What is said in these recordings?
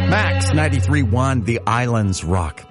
Max 93.1, The Islands Rock.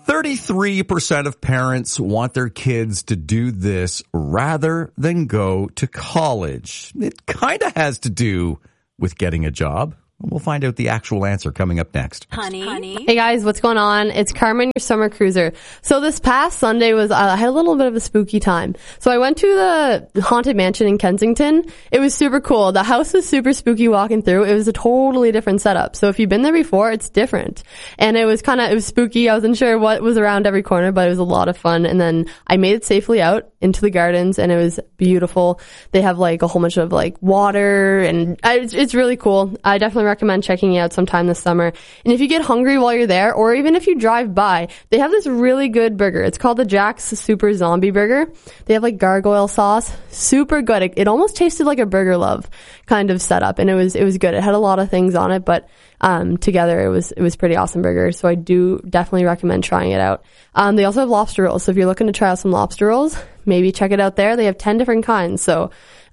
33% of parents want their kids to do this rather than go to college. It kind of has to do with getting a job. We'll find out the actual answer coming up next. Honey. Hey guys, what's going on? It's Carmen, your summer cruiser. So this past Sunday I had a little bit of a spooky time. So I went to the Haunted Mansion in Kensington. It was super cool. The house was super spooky walking through. It was a totally different setup. So if you've been there before, it's different. And it was spooky. I wasn't sure what was around every corner, but it was a lot of fun. And then I made it safely out into the gardens and it was beautiful. They have like a whole bunch of like water and it's really cool. I definitely recommend checking it out sometime this summer. And if you get hungry while you're there, or even if you drive by, they have this really good burger. It's called the Jack's Super Zombie Burger. They have like gargoyle sauce. Super good. It almost tasted like a Burger Love kind of setup, and it was good. It had a lot of things on it, but together it was pretty awesome burger. So I do definitely recommend trying it out. They also have lobster rolls. So if you're looking to try out some lobster rolls, maybe check it out there. They have 10 different kinds. So,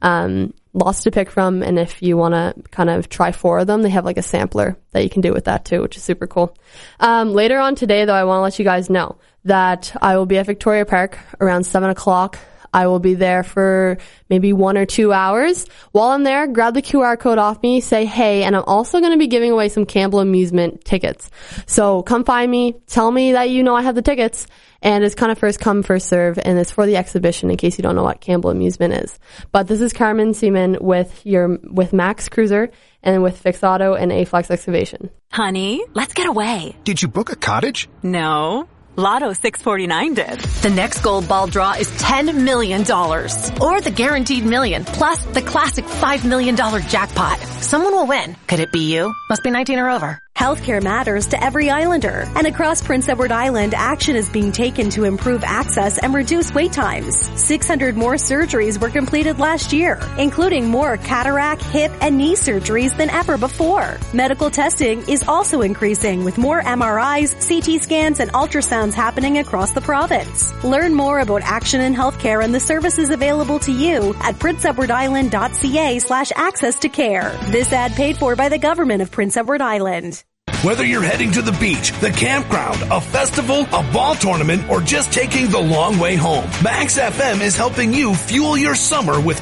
lots to pick from. And if you want to kind of try 4 of them, they have like a sampler that you can do with that too, which is super cool. Later on today though, I want to let you guys know that I will be at Victoria Park around 7 o'clock. I will be there for maybe 1 or 2 hours. While I'm there, grab the QR code off me, say hey, and I'm also going to be giving away some Campbell Amusement tickets. So come find me, tell me that you know I have the tickets, and it's kind of first come, first serve, and it's for the exhibition in case you don't know what Campbell Amusement is. But this is Carmen Seaman with Max Cruiser and with Fix Auto and A-Flex Excavation. Honey, let's get away. Did you book a cottage? No. Lotto 649 did. The next gold ball draw is $10 million. Or the guaranteed million, plus the classic $5 million jackpot. Someone will win. Could it be you? Must be 19 or over. Healthcare matters to every islander, and across Prince Edward Island, action is being taken to improve access and reduce wait times. 600 more surgeries were completed last year, including more cataract, hip, and knee surgeries than ever before. Medical testing is also increasing, with more MRIs, CT scans, and ultrasounds happening across the province. Learn more about action in healthcare and the services available to you at princeedwardisland.ca/access to care. This ad paid for by the Government of Prince Edward Island. Whether you're heading to the beach, the campground, a festival, a ball tournament, or just taking the long way home, Max FM is helping you fuel your summer with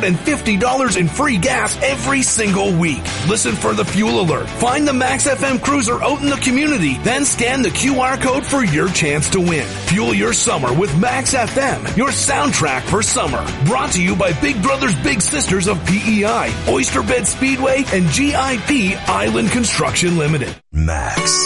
$250 in free gas every single week. Listen for the fuel alert. Find the Max FM cruiser out in the community, then scan the QR code for your chance to win. Fuel your summer with Max FM, your soundtrack for summer. Brought to you by Big Brothers Big Sisters of PEI, Oyster Bed Speedway, and GIP Island Construction Limited. Max.